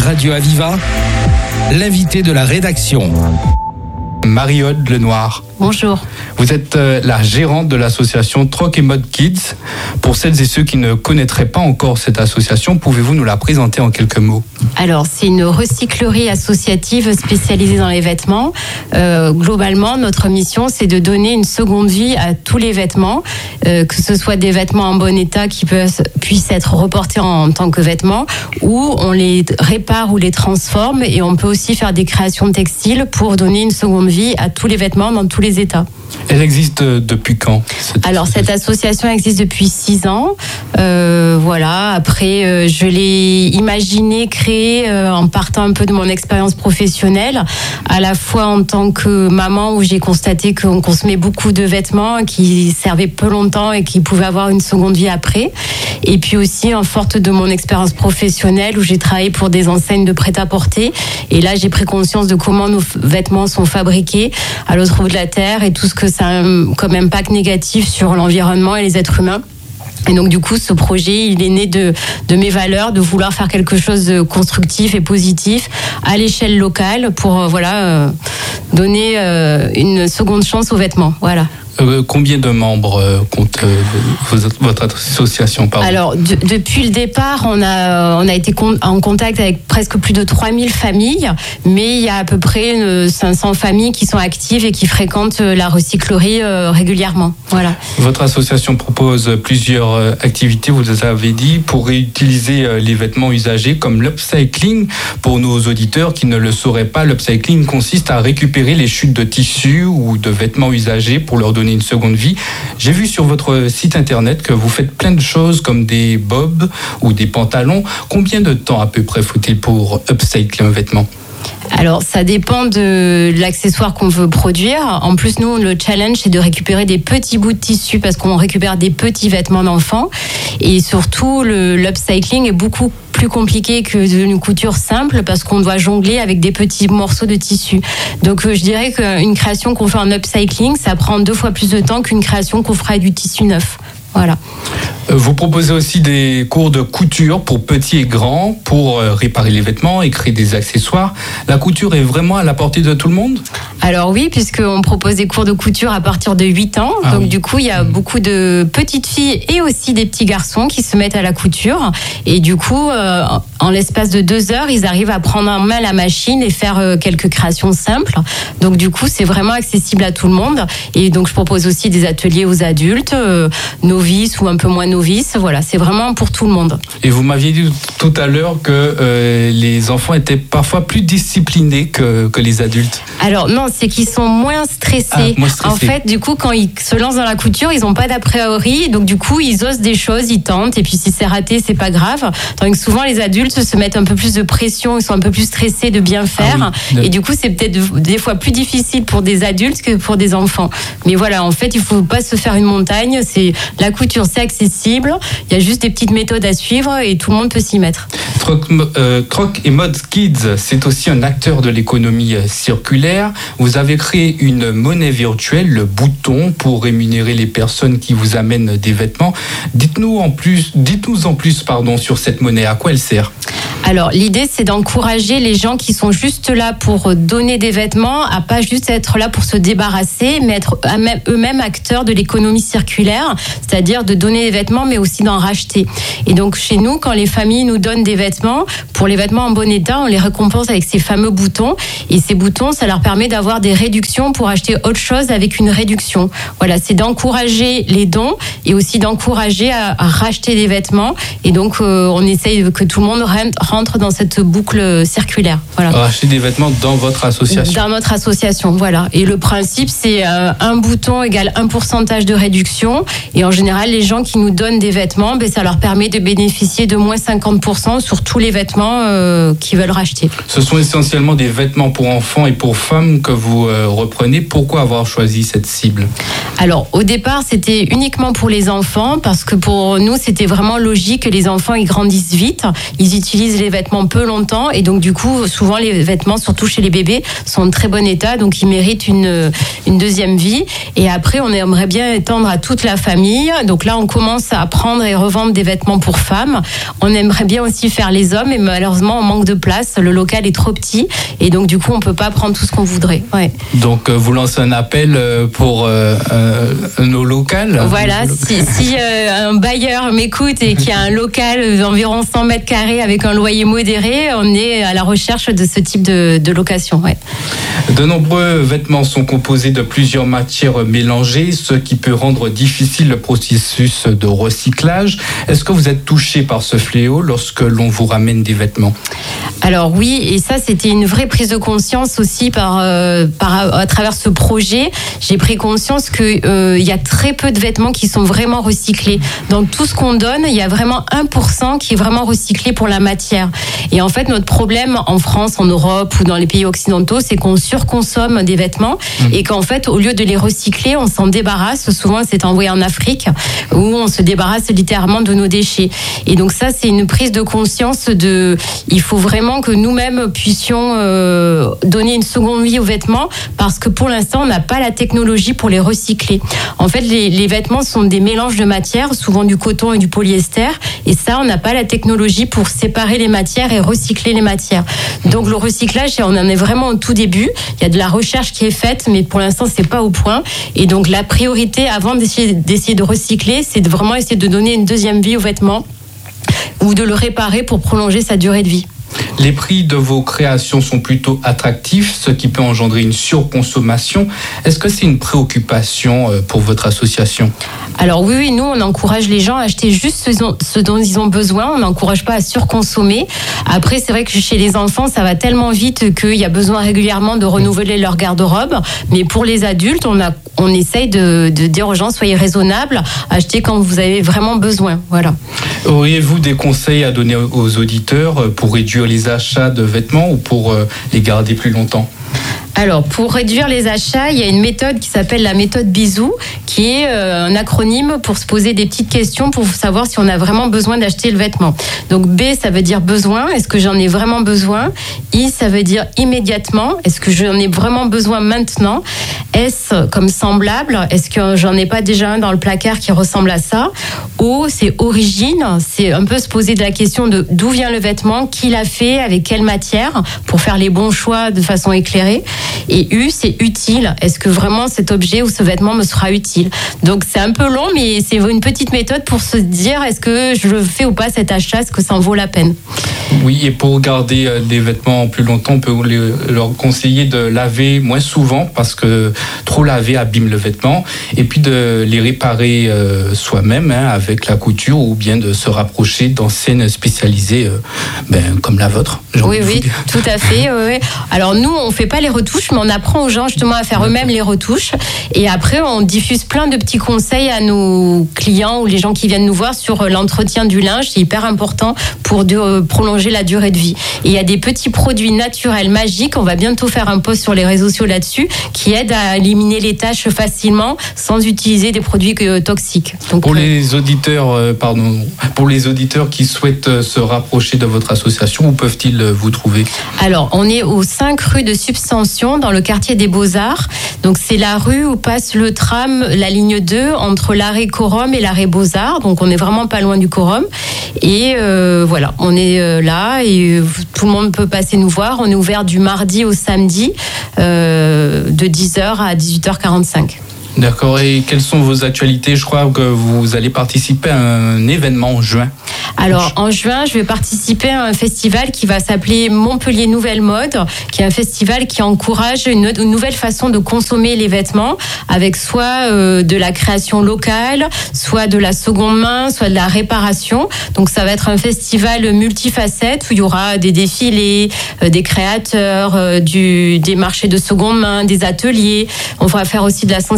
Radio Aviva, l'invité de la rédaction. Marie-Aude Lenoir. Bonjour. Vous êtes la gérante de l'association Troc et Mode Kids. Pour celles et ceux qui ne connaîtraient pas encore cette association, pouvez-vous nous la présenter en quelques mots ? Alors, c'est une recyclerie associative spécialisée dans les vêtements. Globalement, notre mission, c'est de donner une seconde vie à tous les vêtements, que ce soit des vêtements en bon état qui puissent être reportés en tant que vêtements, ou on les répare ou les transforme, et on peut aussi faire des créations textiles pour donner une seconde vie à tous les vêtements dans tous les états. Elle existe depuis quand ? Cette association existe depuis 6 ans. Voilà. Après, je l'ai imaginée, créée en partant un peu de mon expérience professionnelle, à la fois en tant que maman, où j'ai constaté qu'on consommait beaucoup de vêtements qui servaient peu longtemps et qui pouvaient avoir une seconde vie après. Et puis aussi en forte de mon expérience professionnelle, où j'ai travaillé pour des enseignes de prêt-à-porter. Et là, j'ai pris conscience de comment nos vêtements sont fabriqués à l'autre bout de la terre et tout ce que ça a comme impact négatif sur l'environnement et les êtres humains. Et donc du coup, ce projet, il est né de mes valeurs, de vouloir faire quelque chose de constructif et positif à l'échelle locale pour donner une seconde chance aux vêtements. Voilà. Combien de membres compte votre association ? Alors, depuis le départ, on a été en contact avec presque plus de 3000 familles, mais il y a à peu près 500 familles qui sont actives et qui fréquentent la recyclerie régulièrement. Voilà. Votre association propose plusieurs activités, vous avez dit, pour réutiliser les vêtements usagés, comme l'upcycling. Pour nos auditeurs qui ne le sauraient pas, l'upcycling consiste à récupérer les chutes de tissus ou de vêtements usagés pour leur donner une seconde vie. J'ai vu sur votre site internet que vous faites plein de choses comme des bobs ou des pantalons. Combien de temps à peu près faut-il pour upcycler un vêtement ? Alors, ça dépend de l'accessoire qu'on veut produire. En plus, nous, le challenge, c'est de récupérer des petits bouts de tissu parce qu'on récupère des petits vêtements d'enfants. Et surtout, l'upcycling est beaucoup plus compliqué qu'une couture simple parce qu'on doit jongler avec des petits morceaux de tissu. Donc, je dirais qu'une création qu'on fait en upcycling, ça prend 2 fois plus de temps qu'une création qu'on fera avec du tissu neuf. Voilà. Vous proposez aussi des cours de couture pour petits et grands pour réparer les vêtements et créer des accessoires. La couture est vraiment à la portée de tout le monde ? Alors oui, puisqu'on propose des cours de couture à partir de 8 ans. Donc du coup, il y a beaucoup de petites filles et aussi des petits garçons qui se mettent à la couture. Et du coup, en l'espace de 2 heures, ils arrivent à prendre en main la machine et faire quelques créations simples. Donc du coup, c'est vraiment accessible à tout le monde. Et donc je propose aussi des ateliers aux adultes, novices ou un peu moins novices. Voilà, c'est vraiment pour tout le monde. Et vous m'aviez dit tout à l'heure que les enfants étaient parfois plus disciplinés que les adultes. Alors non, c'est qu'ils sont moins stressés. En fait, du coup, quand ils se lancent dans la couture, ils n'ont pas d'a priori. Donc du coup, ils osent des choses, ils tentent. Et puis si c'est raté, c'est pas grave. Tandis que souvent, les adultes se mettent un peu plus de pression, ils sont un peu plus stressés de bien faire. Et du coup, c'est peut-être des fois plus difficile pour des adultes que pour des enfants. Mais voilà, en fait, il faut pas se faire une montagne. La couture, c'est accessible. Il y a juste des petites méthodes à suivre et tout le monde peut s'y mettre. Troc et Mode Kids, c'est aussi un acteur de l'économie circulaire. Vous avez créé une monnaie virtuelle, le bouton, pour rémunérer les personnes qui vous amènent des vêtements. Dites-nous en plus sur cette monnaie. À quoi elle sert ? Alors, l'idée, c'est d'encourager les gens qui sont juste là pour donner des vêtements à pas juste être là pour se débarrasser, mais être eux-mêmes acteurs de l'économie circulaire, c'est-à-dire de donner des vêtements, mais aussi d'en racheter. Et donc, chez nous, quand les familles nous donnent des vêtements, pour les vêtements en bon état, on les récompense avec ces fameux boutons. Et ces boutons, ça leur permet d'avoir des réductions pour acheter autre chose avec une réduction. Voilà, c'est d'encourager les dons et aussi d'encourager à racheter des vêtements. Et donc, on essaye que tout le monde rentre dans cette boucle circulaire. Voilà. Racheter des vêtements dans votre association. Dans notre association, voilà. Et le principe, c'est un bouton égale un pourcentage de réduction. Et en général, les gens qui nous donnent des vêtements, ça leur permet de bénéficier de moins 50% sur tous les vêtements qu'ils veulent racheter. Ce sont essentiellement des vêtements pour enfants et pour femmes que vous reprenez. Pourquoi avoir choisi cette cible ? Alors, au départ, c'était uniquement pour les enfants parce que pour nous, c'était vraiment logique que les enfants ils grandissent vite. Ils utilisent les vêtements peu longtemps et donc du coup souvent les vêtements, surtout chez les bébés, sont en très bon état, donc ils méritent une deuxième vie. Et après on aimerait bien étendre à toute la famille, donc là on commence à prendre et revendre des vêtements pour femmes. On aimerait bien aussi faire les hommes, et malheureusement on manque de place, le local est trop petit et donc du coup on peut pas prendre tout ce qu'on voudrait. Ouais. Donc vous lancez un appel pour nos locales. Voilà, si un bailleur m'écoute et qui a un local d'environ 100 mètres carrés avec un loyer modéré, on est à la recherche de ce type de location. Ouais. De nombreux vêtements sont composés de plusieurs matières mélangées, ce qui peut rendre difficile le processus de recyclage. Est-ce que vous êtes touché par ce fléau lorsque l'on vous ramène des vêtements ? Alors oui, et ça c'était une vraie prise de conscience aussi à travers ce projet. J'ai pris conscience que il y a très peu de vêtements qui sont vraiment recyclés. Dans tout ce qu'on donne, il y a vraiment 1% qui est vraiment recyclé pour la matière. Et en fait, notre problème en France, en Europe ou dans les pays occidentaux, c'est qu'on surconsomme des vêtements et qu'en fait, au lieu de les recycler, on s'en débarrasse. Souvent, c'est envoyé en Afrique où on se débarrasse littéralement de nos déchets. Et donc ça, c'est une prise de conscience il faut vraiment que nous-mêmes puissions donner une seconde vie aux vêtements parce que pour l'instant, on n'a pas la technologie pour les recycler. En fait, les vêtements sont des mélanges de matières, souvent du coton et du polyester, et ça, on n'a pas la technologie pour séparer les matières et recycler les matières. Donc le recyclage, on en est vraiment au tout début. Il y a de la recherche qui est faite, mais pour l'instant, c'est pas au point. Et donc la priorité, avant d'essayer de recycler, c'est de vraiment essayer de donner une deuxième vie aux vêtements ou de le réparer pour prolonger sa durée de vie. Les prix de vos créations sont plutôt attractifs, ce qui peut engendrer une surconsommation. Est-ce que c'est une préoccupation pour votre association ? Alors oui, nous on encourage les gens à acheter juste ce dont ils ont besoin, on n'encourage pas à surconsommer. Après c'est vrai que chez les enfants ça va tellement vite qu'il y a besoin régulièrement de renouveler leur garde-robe, mais pour les adultes on essaye de dire aux gens soyez raisonnables, achetez quand vous avez vraiment besoin. Voilà. Auriez-vous des conseils à donner aux auditeurs pour réduire les achats de vêtements ou pour les garder plus longtemps ? Alors, pour réduire les achats, il y a une méthode qui s'appelle la méthode Bisou, qui est un acronyme pour se poser des petites questions pour savoir si on a vraiment besoin d'acheter le vêtement. Donc B, ça veut dire besoin. Est-ce que j'en ai vraiment besoin ? I, ça veut dire immédiatement. Est-ce que j'en ai vraiment besoin maintenant ? S, comme semblable. Est-ce que j'en ai pas déjà un dans le placard qui ressemble à ça ? O, c'est origine. C'est un peu se poser de la question de d'où vient le vêtement, qui l'a fait, avec quelle matière, pour faire les bons choix de façon éclairée. Et U, c'est utile. Est-ce que vraiment cet objet ou ce vêtement me sera utile ? Donc c'est un peu long, mais c'est une petite méthode pour se dire est-ce que je le fais ou pas cet achat, est-ce que ça en vaut la peine ? Oui, et pour garder des vêtements plus longtemps, on peut leur conseiller de laver moins souvent parce que trop laver abîme le vêtement, et puis de les réparer soi-même avec la couture ou bien de se rapprocher d'enseignes spécialisées comme la vôtre. Oui, tout à fait. Oui. Alors nous, on fait pas les retouches, mais on apprend aux gens justement à faire eux-mêmes les retouches. Et après, on diffuse plein de petits conseils à nos clients ou les gens qui viennent nous voir sur l'entretien du linge. C'est hyper important pour prolonger la durée de vie. Et il y a des petits produits naturels magiques. On va bientôt faire un post sur les réseaux sociaux là-dessus qui aident à éliminer les taches facilement sans utiliser des produits toxiques. Donc, pour les auditeurs, qui souhaitent se rapprocher de votre association, où peuvent-ils vous trouver ? Alors, on est au 5 rue de Substantion, dans le quartier des Beaux-Arts. Donc, c'est la rue où passe le tram, la ligne 2, entre l'arrêt Corum et l'arrêt Beaux-Arts. Donc, on est vraiment pas loin du Corum. Et voilà, on est là et tout le monde peut passer nous voir. On est ouvert du mardi au samedi, de 10h à 18h45. D'accord. Et quelles sont vos actualités ? Je crois que vous allez participer à un événement en juin. Alors, en juin, je vais participer à un festival qui va s'appeler Montpellier Nouvelle Mode, qui est un festival qui encourage une nouvelle façon de consommer les vêtements, avec soit de la création locale, soit de la seconde main, soit de la réparation. Donc, ça va être un festival multifacette où il y aura des défilés, des créateurs, des marchés de seconde main, des ateliers. On va faire aussi de la